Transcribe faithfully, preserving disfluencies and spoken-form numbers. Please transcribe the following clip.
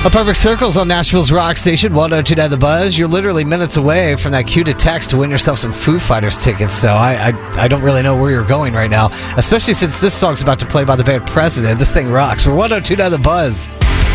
A Perfect Circle's on Nashville's rock station, one oh two point nine The Buzz. You're literally minutes away from that cue to text to win yourself some Foo Fighters tickets, so I, I I don't really know where you're going right now, especially since this song's about to play by the band President. This thing rocks. We're one oh two point nine The Buzz.